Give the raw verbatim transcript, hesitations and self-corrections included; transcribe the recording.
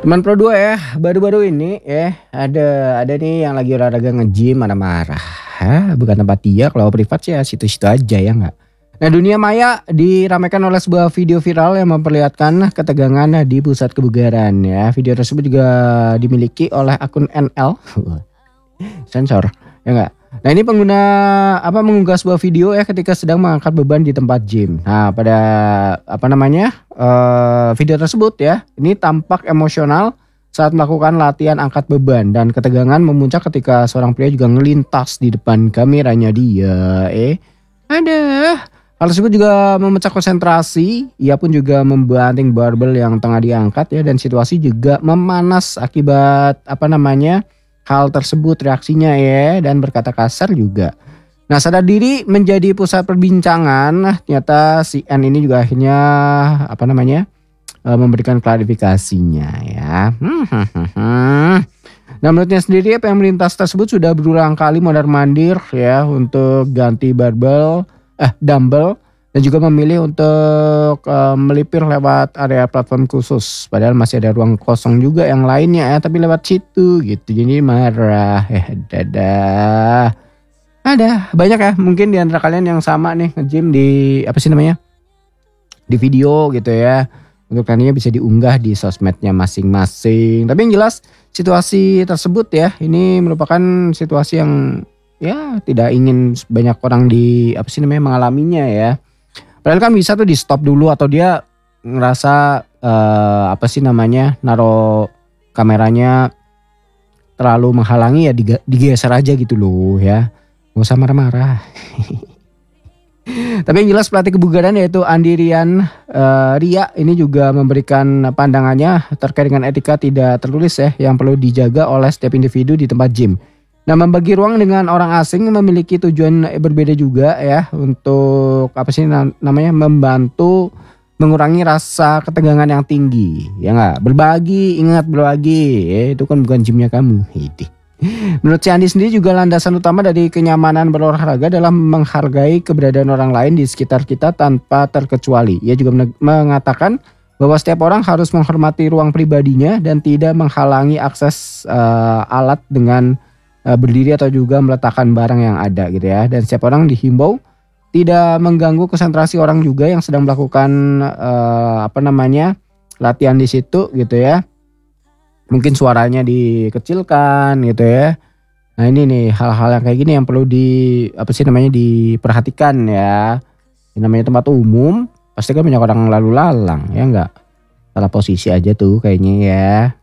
Teman Pro dua ya, baru-baru ini ya ada ada nih yang lagi olahraga nge-gym marah-marah. Hah, bukan tempat dia, kalau privat sih ya situ-situ aja ya nggak? Nah dunia maya diramaikan oleh sebuah video viral yang memperlihatkan ketegangan di pusat kebugaran ya. Video tersebut juga dimiliki oleh akun N L sensor ya nggak. Nah ini pengguna apa mengunggah sebuah video ya ketika sedang mengangkat beban di tempat gym. Nah pada apa namanya eh, video tersebut ya ini tampak emosional saat melakukan latihan angkat beban dan ketegangan memuncak ketika seorang pria juga ngelintas di depan kameranya dia. Eh ada hal tersebut juga memecah konsentrasi. Ia pun juga membanting barbel yang tengah diangkat ya dan situasi juga memanas akibat apa namanya hal tersebut reaksinya ya dan berkata kasar juga. Nah sadar diri menjadi pusat perbincangan ternyata si N ini juga akhirnya apa namanya e, memberikan klarifikasinya ya. Hmm, hmm, hmm, hmm. Nah menurutnya sendiri apa yang melintas tersebut sudah berulang kali mondar mandir ya untuk ganti barbel eh dumbbell dan juga memilih untuk uh, melipir lewat area platform khusus. Padahal masih ada ruang kosong juga yang lainnya ya, tapi lewat situ gitu. Jadi marah. Eh dadah. Ada banyak ya mungkin di antara kalian yang sama nih nge-gym di apa sih namanya? Di video gitu ya. Untuk kalian bisa diunggah di sosmednya masing-masing. Tapi yang jelas situasi tersebut ya, ini merupakan situasi yang ya tidak ingin banyak orang di apa sih namanya mengalaminya ya. Padahal kan bisa tuh di stop dulu atau dia ngerasa eh, apa sih namanya naro kameranya terlalu menghalangi ya diga- digeser aja gitu loh ya. Gak usah marah-marah. Tapi yang jelas pelatih kebugaran yaitu Andi Rian eh, Ria ini juga memberikan pandangannya terkait dengan etika tidak tertulis ya yang perlu dijaga oleh setiap individu di tempat gym. Nah membagi ruang dengan orang asing memiliki tujuan berbeda juga ya untuk apa sih namanya membantu mengurangi rasa ketegangan yang tinggi ya nggak berbagi ingat berbagi ya, itu kan bukan gymnya kamu. Menurut si Andi sendiri juga landasan utama dari kenyamanan berolahraga dalam menghargai keberadaan orang lain di sekitar kita tanpa terkecuali. Ia juga mengatakan bahwa setiap orang harus menghormati ruang pribadinya dan tidak menghalangi akses uh, alat dengan berdiri atau juga meletakkan barang yang ada gitu ya. Dan setiap orang dihimbau tidak mengganggu konsentrasi orang juga yang sedang melakukan uh, apa namanya latihan di situ gitu ya. Mungkin suaranya dikecilkan gitu ya. Nah ini nih hal-hal yang kayak gini yang perlu di apa sih namanya diperhatikan ya. Ini namanya tempat umum pasti kan banyak orang lalu lalang ya enggak. Salah posisi aja tuh kayaknya ya.